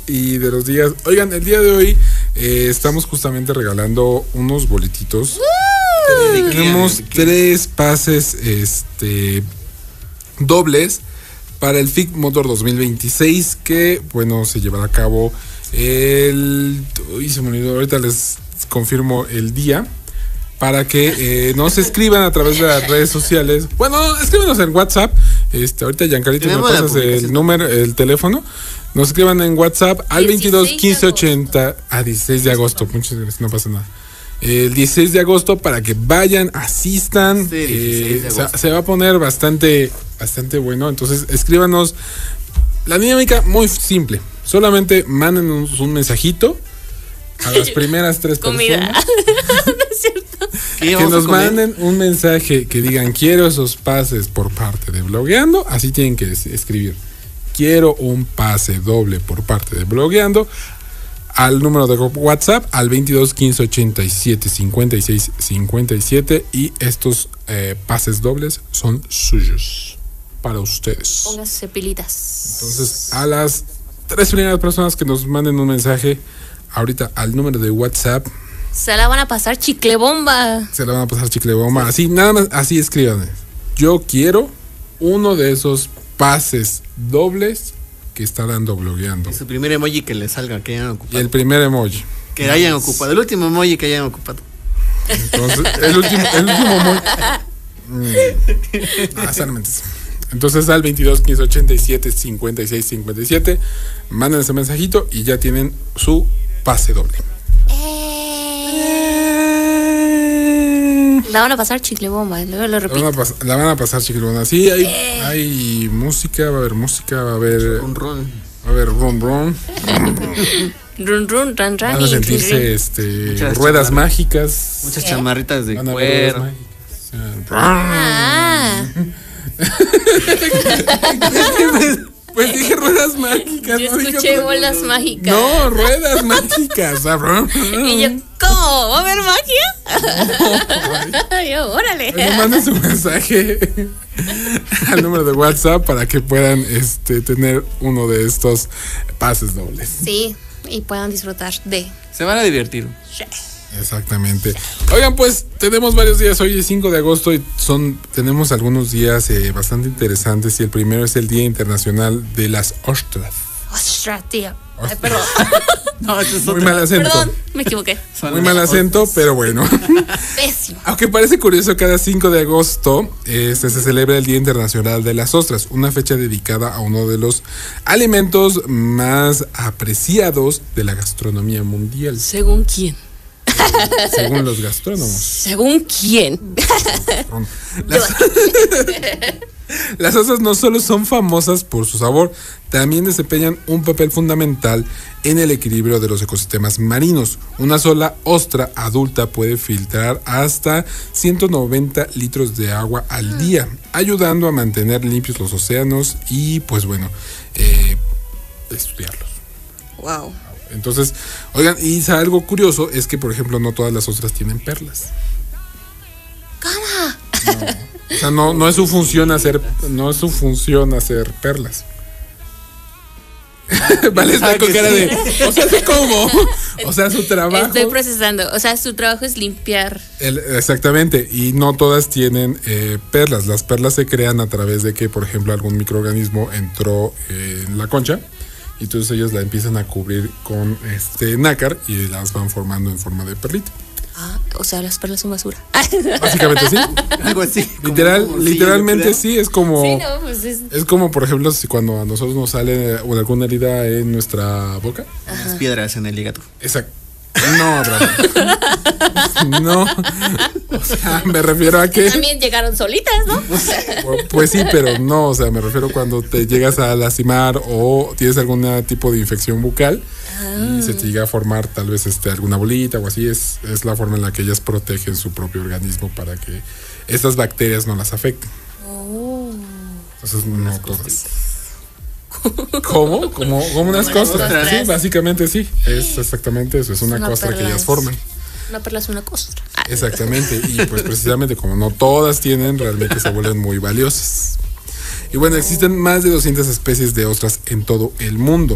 y de los días. Oigan, el día de hoy estamos justamente regalando unos boletitos. Tenemos 3 pases dobles para el FIC Motor 2026, que bueno, se llevará a cabo uy, se me olvidó, ahorita les confirmo el día, para que nos escriban a través de las redes sociales. Bueno, escríbanos en WhatsApp. Ahorita Giancarlo me pasas el número, el teléfono. Nos escriban en WhatsApp al 22 15 80 a 16 de agosto. Muchas gracias, no pasa nada. El 16 de agosto, para que vayan, asistan. Sí, se va a poner bastante bueno. Entonces, escríbanos. La dinámica muy simple. Solamente mándenos un mensajito a las primeras 3 personas. No es cierto. Que nos manden un mensaje que digan: quiero esos pases por parte de Blogueando. Así tienen que escribir: quiero un pase doble por parte de Blogueando, al número de WhatsApp al 22 15 87 56 57, y estos pases dobles son suyos para ustedes. Pónganse pilitas. Entonces, a las 3 primeras personas que nos manden un mensaje ahorita al número de WhatsApp, se la van a pasar chicle bomba. Así, nada más, así escriban: yo quiero uno de esos pases dobles que está dando Blogueando. Es el primer emoji que le salga, que hayan ocupado. Y el primer emoji que hayan ocupado, el último emoji que hayan ocupado. Entonces, el último emoji. Entonces, al 22 15 87 56 57, manden ese mensajito y ya tienen su pase doble. La van a pasar chicle bomba, luego lo repito. La van a pasar chicle bomba. Sí, hay música, va a haber música, va a haber ron. Va a haber ron. Run, ran. Van a sentirse ruedas mágicas. Muchas chamarritas de cuero. Pues dije ruedas mágicas. Yo escuché bolas mágicas. No, ruedas mágicas. Y yo, ¿cómo? ¿Va a haber magia? Yo, órale. Pues manden su mensaje al número de WhatsApp para que puedan tener uno de estos pases dobles. Sí, y puedan disfrutar de. Se van a divertir. Sí. Exactamente. Oigan, pues tenemos varios días. Hoy es 5 de agosto y tenemos algunos días bastante interesantes. Y el primero es el Día Internacional de las Ostras. Ostras, tío. Ay, perdón. No, eso es muy mal acento. Perdón, me equivoqué. Muy mal acento, pero bueno. Pésimo. Aunque parece curioso, cada 5 de agosto se celebra el Día Internacional de las Ostras, una fecha dedicada a uno de los alimentos más apreciados de la gastronomía mundial. ¿Según quién? Según los gastrónomos. ¿Según quién? Las ostras no solo son famosas por su sabor, también desempeñan un papel fundamental en el equilibrio de los ecosistemas marinos. Una sola ostra adulta puede filtrar hasta 190 litros de agua al día, ayudando a mantener limpios los océanos y, pues bueno, estudiarlos. Wow. Entonces, oigan, y algo curioso es que, por ejemplo, no todas las ostras tienen perlas. ¿Cómo? O sea, no es su función hacer perlas. Vale, está con cara de, o sea, ¿cómo? O sea, su trabajo. Estoy procesando. O sea, su trabajo es limpiar. Exactamente. Y no todas tienen perlas. Las perlas se crean a través de que, por ejemplo, algún microorganismo entró en la concha. Y entonces ellos la empiezan a cubrir con nácar y las van formando en forma de perlita. Ah, o sea, las perlas son basura. Básicamente sí. Algo así. Literalmente sí, es como. Sí, no, pues es como, por ejemplo, si cuando a nosotros nos sale alguna herida en nuestra boca. Las piedras en el hígado. Exacto. No, bravo. No. O sea, me refiero a que. También llegaron solitas, ¿no? Pues sí, pero no. O sea, me refiero cuando te llegas a lastimar o tienes algún tipo de infección bucal y se te llega a formar tal vez alguna bolita o así. Es la forma en la que ellas protegen su propio organismo para que estas bacterias no las afecten. Oh. Entonces, no todas. ¿Cómo? Como unas costras. Sí, básicamente sí. Es exactamente eso. Es una costra que ellas forman. Una perla es una costra. Exactamente. Y pues precisamente como no todas tienen, realmente se vuelven muy valiosas. Y bueno, existen más de 200 especies de ostras en todo el mundo.